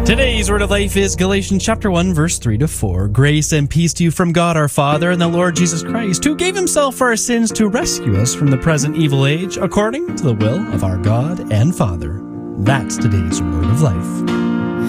Today's Word of Life is Galatians chapter 1, verse 3 to 4. Grace and peace to you from God our Father and the Lord Jesus Christ, who gave himself for our sins to rescue us from the present evil age, according to the will of our God and Father. That's today's Word of Life.